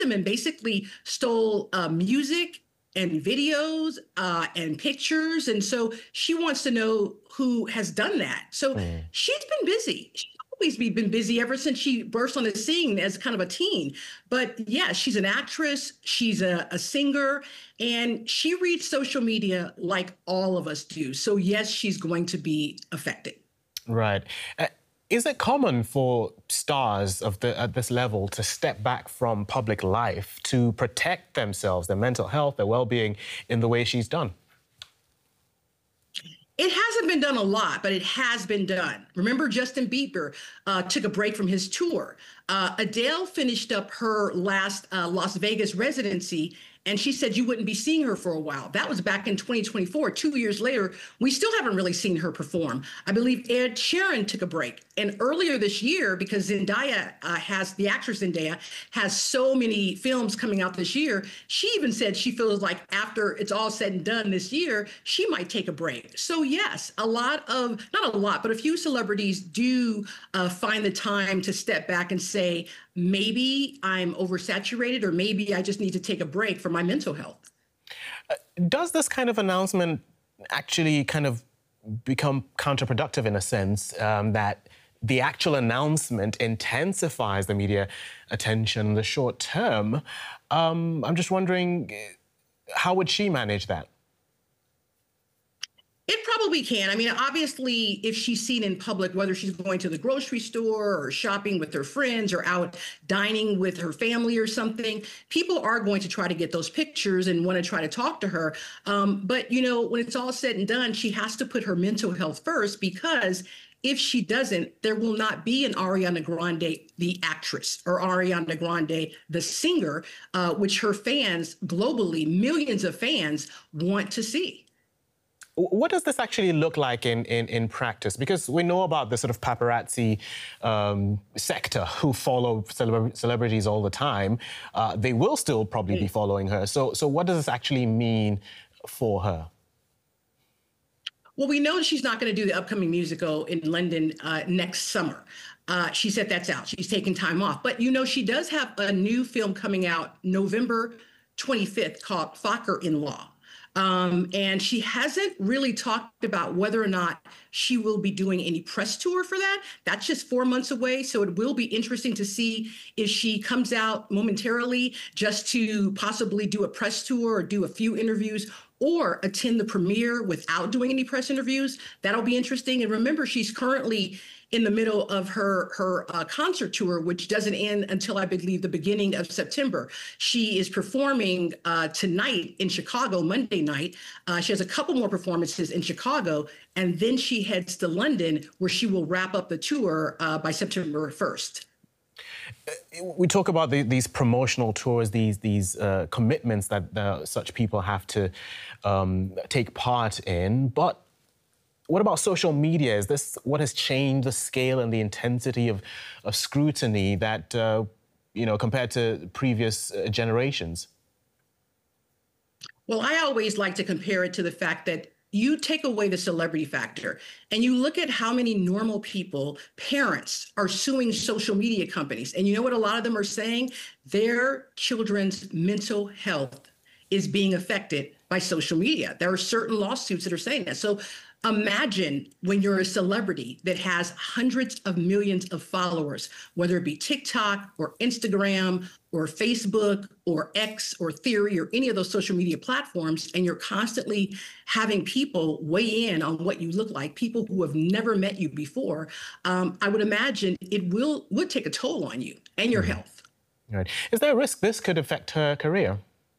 them and basically stole music and videos and pictures. And so she wants to know who has done that. So Mm. she's been busy. She's always been busy ever since she burst on the scene as kind of a teen. But yeah, she's an actress, she's a singer, and she reads social media like all of us do. So yes, she's going to be affected. Right. Uh, is it common for stars at this level to step back from public life to protect themselves, their mental health, their well-being in the way she's done? It hasn't been done a lot, but it has been done. Remember, Justin Bieber took a break from his tour. Adele finished up her last Las Vegas residency, and she said you wouldn't be seeing her for a while. That was back in 2024. 2 years later, we still haven't really seen her perform. I believe Ed Sheeran took a break. And earlier this year, because the actress Zendaya has so many films coming out this year, she even said she feels like after it's all said and done this year, she might take a break. So yes, not a lot, but a few celebrities do find the time to step back and say, maybe I'm oversaturated, or maybe I just need to take a break for my mental health. Does this kind of announcement actually kind of become counterproductive in a sense, that the actual announcement intensifies the media attention in the short term? I'm just wondering, how would she manage that? It probably can. I mean, obviously, if she's seen in public, whether she's going to the grocery store or shopping with her friends or out dining with her family or something, people are going to try to get those pictures and want to try to talk to her. But, when it's all said and done, she has to put her mental health first, because if she doesn't, there will not be an Ariana Grande, the actress, or Ariana Grande, the singer, which her fans globally, millions of fans, want to see. What does this actually look like in practice? Because we know about the sort of paparazzi sector who follow celebrities all the time. They will still probably be following her. So what does this actually mean for her? Well, we know she's not going to do the upcoming musical in London next summer. She said that's out. She's taking time off. But, she does have a new film coming out November 25th called Focker-in-Law. And she hasn't really talked about whether or not she will be doing any press tour for that. That's just 4 months away. So it will be interesting to see if she comes out momentarily just to possibly do a press tour or do a few interviews, or attend the premiere without doing any press interviews. That'll be interesting. And remember, she's currently in the middle of her concert tour, which doesn't end until, I believe, the beginning of September. She is performing tonight in Chicago, Monday night. She has a couple more performances in Chicago, and then she heads to London, where she will wrap up the tour by September 1st. We talk about these promotional tours, these commitments that such people have to take part in, but what about social media? Is this what has changed the scale and the intensity of scrutiny that, compared to previous generations? Well, I always like to compare it to the fact that you take away the celebrity factor and you look at how many normal people, parents, are suing social media companies. And you know what a lot of them are saying? Their children's mental health is being affected by social media. There are certain lawsuits that are saying that. So imagine when you're a celebrity that has hundreds of millions of followers, whether it be TikTok or Instagram or Facebook or X or Theory or any of those social media platforms, and you're constantly having people weigh in on what you look like, people who have never met you before. I would imagine it would take a toll on you and your health. Right. Is there a risk this could affect her career?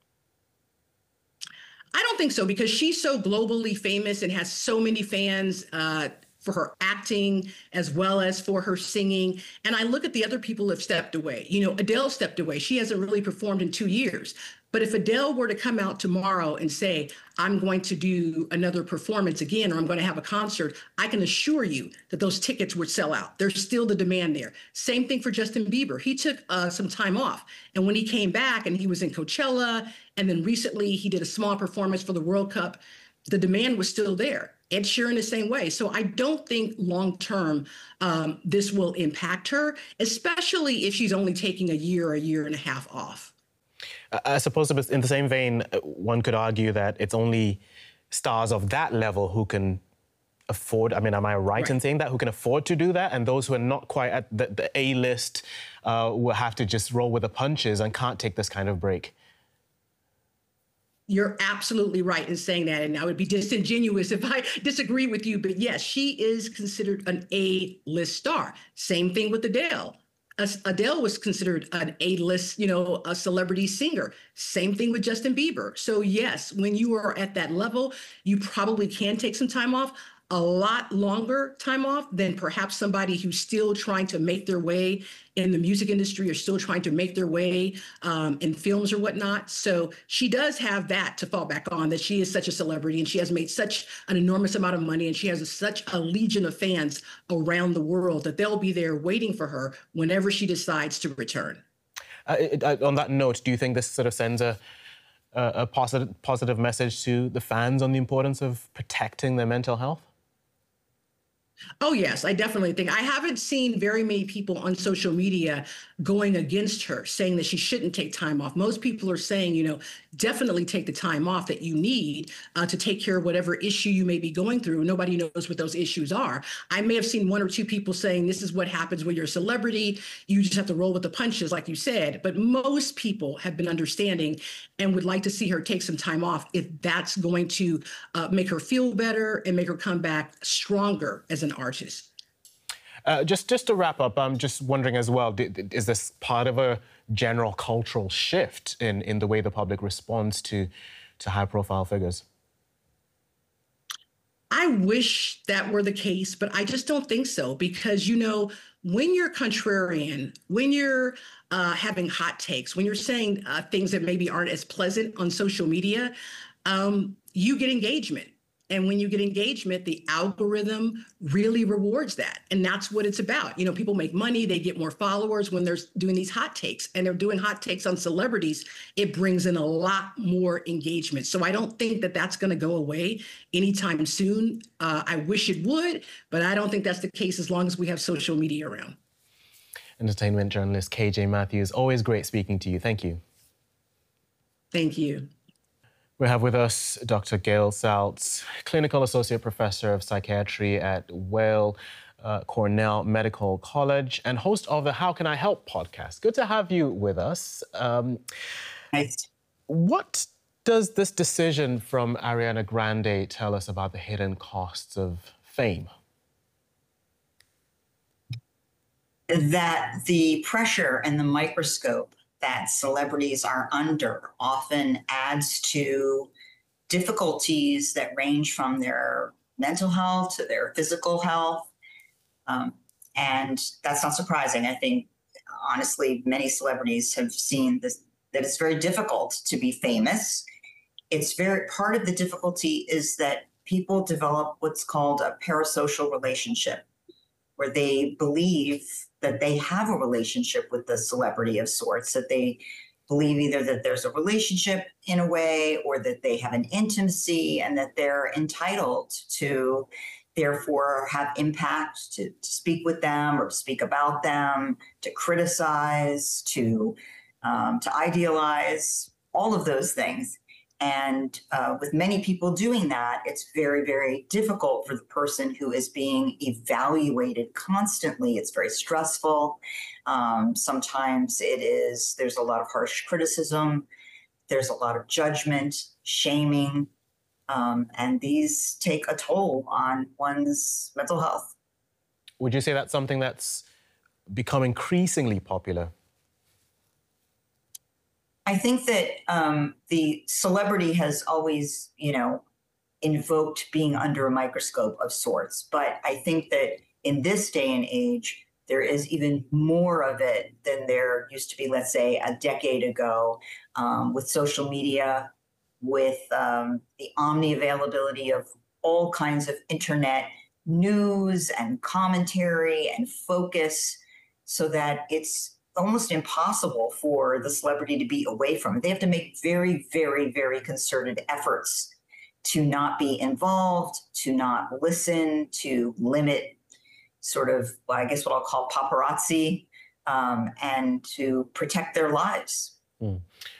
I don't think so, because she's so globally famous and has so many fans for her acting as well as for her singing. And I look at the other people who have stepped away. Adele stepped away. She hasn't really performed in 2 years. But if Adele were to come out tomorrow and say, I'm going to do another performance again, or I'm going to have a concert, I can assure you that those tickets would sell out. There's still the demand there. Same thing for Justin Bieber. He took some time off. And when he came back and he was in Coachella, and then recently he did a small performance for the World Cup, the demand was still there. Ed Sheeran the same way. So I don't think long term this will impact her, especially if she's only taking a year and a half off. I suppose in the same vein, one could argue that it's only stars of that level who can afford, I mean, am I right in saying that, who can afford to do that? And those who are not quite at the A-list will have to just roll with the punches and can't take this kind of break. You're absolutely right in saying that, and I would be disingenuous if I disagree with you. But yes, she is considered an A-list star. Same thing with Adele. Adele was considered an A-list, a celebrity singer. Same thing with Justin Bieber. So yes, when you are at that level, you probably can take some time off, a lot longer time off than perhaps somebody who's still trying to make their way in the music industry or still trying to make their way in films or whatnot. So she does have that to fall back on, that she is such a celebrity and she has made such an enormous amount of money and she has such a legion of fans around the world that they'll be there waiting for her whenever she decides to return. On that note, do you think this sort of sends a positive message to the fans on the importance of protecting their mental health? Oh, yes, I definitely think. I haven't seen very many people on social media going against her, saying that she shouldn't take time off. Most people are saying, definitely take the time off that you need to take care of whatever issue you may be going through. Nobody knows what those issues are. I may have seen one or two people saying this is what happens when you're a celebrity. You just have to roll with the punches, like you said. But most people have been understanding and would like to see her take some time off if that's going to make her feel better and make her come back stronger as an artist. Just to wrap up, I'm just wondering as well, is this part of a general cultural shift in the way the public responds to high-profile figures? I wish that were the case, but I just don't think so because, when you're contrarian, when you're having hot takes, when you're saying things that maybe aren't as pleasant on social media, you get engagement. And when you get engagement, the algorithm really rewards that. And that's what it's about. People make money, they get more followers when they're doing these hot takes and they're doing hot takes on celebrities. It brings in a lot more engagement. So I don't think that that's going to go away anytime soon. I wish it would, but I don't think that's the case as long as we have social media around. Entertainment journalist KJ Matthews, always great speaking to you. Thank you. Thank you. We have with us Dr. Gail Saltz, Clinical Associate Professor of Psychiatry at Weill Cornell Medical College and host of the How Can I Help podcast. Good to have you with us. Nice. What does this decision from Ariana Grande tell us about the hidden costs of fame? That the pressure and the microscope that celebrities are under often adds to difficulties that range from their mental health to their physical health. And that's not surprising. I think, honestly, many celebrities have seen this, that it's very difficult to be famous. Part of the difficulty is that people develop what's called a parasocial relationship, where they believe that they have a relationship with the celebrity of sorts, that they believe either that there's a relationship in a way or that they have an intimacy and that they're entitled to therefore have impact, to speak with them or speak about them, to criticize, to idealize, all of those things. And with many people doing that, it's very, very difficult for the person who is being evaluated constantly. It's very stressful. Sometimes there's a lot of harsh criticism. There's a lot of judgment, shaming, and these take a toll on one's mental health. Would you say that's something that's become increasingly popular? I think that the celebrity has always, invoked being under a microscope of sorts. But I think that in this day and age, there is even more of it than there used to be, let's say, a decade ago, with social media, with the omni-availability of all kinds of internet news and commentary and focus, so that it's almost impossible for the celebrity to be away from it. They have to make very, very, very concerted efforts to not be involved, to not listen, to limit sort of, I guess what I'll call paparazzi, and to protect their lives.